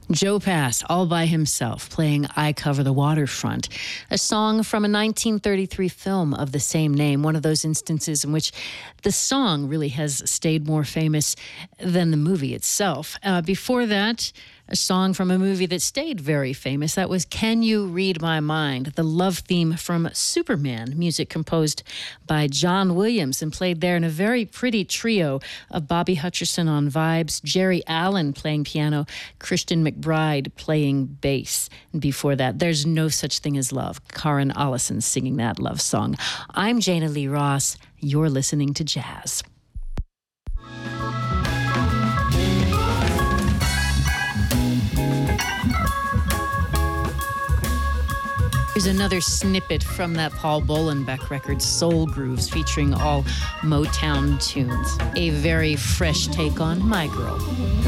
Joe Pass, all by himself, playing I Cover the Waterfront, a song from a 1933 film of the same name, one of those instances in which the song really has stayed more famous than the movie itself. Before that, a song from a movie that stayed very famous. That was Can You Read My Mind, the love theme from Superman, music composed by John Williams and played there in a very pretty trio of Bobby Hutcherson on vibes, Jerry Allen playing piano, Christian McBride playing bass. And before that, There's No Such Thing as Love, Karen Allison singing that love song. I'm Jana Lee Ross. You're listening to Jazz. Here's another snippet from that Paul Bolenbeck record, Soul Grooves, featuring all Motown tunes. A very fresh take on My Girl.